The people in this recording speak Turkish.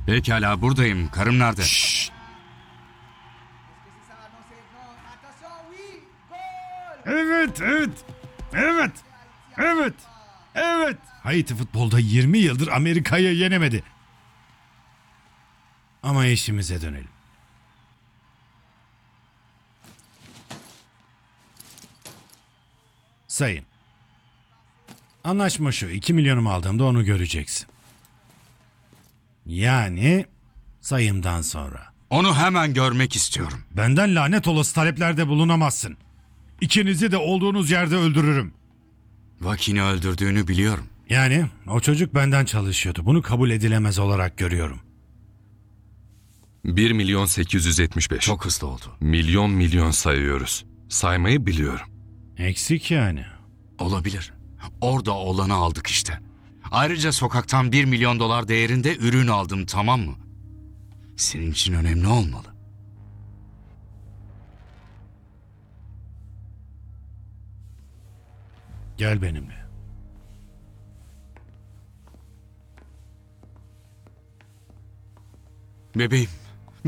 Pekala buradayım. Karım nerede? Şşş! Evet, evet, evet, evet, evet. Haiti futbolda 20 yıldır Amerika'yı yenemedi. Ama işimize dönelim. Sayın. Anlaşma şu. 2 milyonumu aldığımda onu göreceksin. Yani sayımdan sonra. Onu hemen görmek istiyorum. Benden lanet olası taleplerde bulunamazsın. İkinizi de olduğunuz yerde öldürürüm. Vakini öldürdüğünü biliyorum. Yani o çocuk benden çalışıyordu. Bunu kabul edilemez olarak görüyorum. 1.875.000. Çok hızlı oldu. Milyon sayıyoruz. Saymayı biliyorum. Eksik yani. Olabilir. Orada olanı aldık işte. Ayrıca sokaktan 1 milyon dolar değerinde ürün aldım, tamam mı? Senin için önemli olmalı. Gel benimle. Bebeğim,